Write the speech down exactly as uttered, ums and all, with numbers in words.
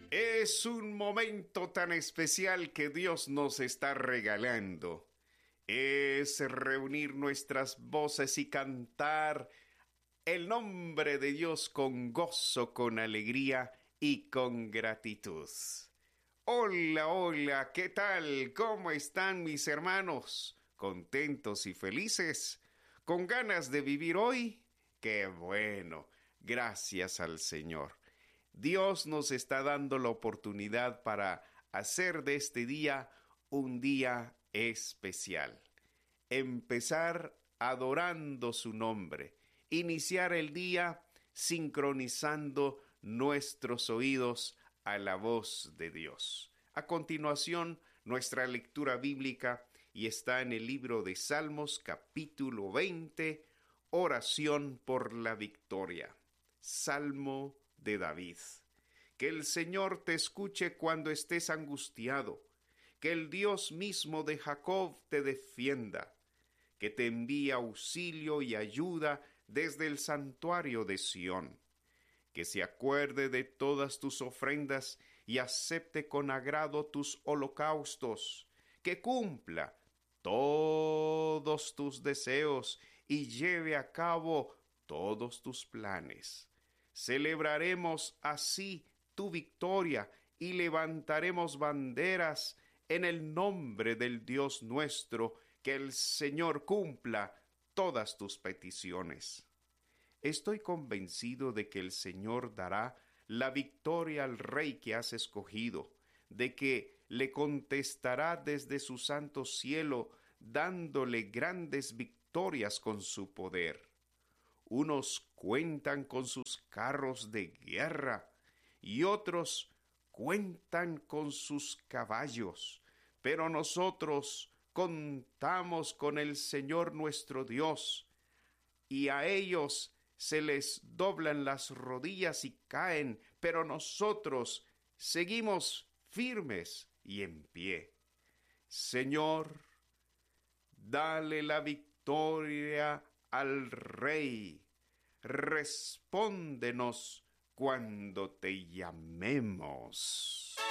Es un momento tan especial que Dios nos está regalando. Es reunir nuestras voces y cantar el nombre de Dios con gozo, con alegría y con gratitud. Hola, hola, ¿qué tal? ¿Cómo están mis hermanos? ¿Contentos y felices? ¿Con ganas de vivir hoy? ¡Qué bueno! Gracias al Señor. Dios nos está dando la oportunidad para hacer de este día un día especial. Empezar adorando su nombre. Iniciar el día sincronizando nuestros oídos a la voz de Dios. A continuación, nuestra lectura bíblica y está en el libro de Salmos, capítulo veinte, oración por la victoria. Salmo de David. Que el Señor te escuche cuando estés angustiado, que el Dios mismo de Jacob te defienda, que te envíe auxilio y ayuda desde el santuario de Sión, que se acuerde de todas tus ofrendas y acepte con agrado tus holocaustos, que cumpla todos tus deseos y lleve a cabo todos tus planes. Celebraremos así tu victoria y levantaremos banderas en el nombre del Dios nuestro, que el Señor cumpla todas tus peticiones. Estoy convencido de que el Señor dará la victoria al Rey que has escogido, de que le contestará desde su santo cielo, dándole grandes victorias con su poder. Unos cuentan con sus carros de guerra y otros cuentan con sus caballos, pero nosotros contamos con el Señor nuestro Dios, y a ellos se les doblan las rodillas y caen, pero nosotros seguimos firmes y en pie. Señor, dale la victoria al Rey. Respóndenos cuando te llamemos.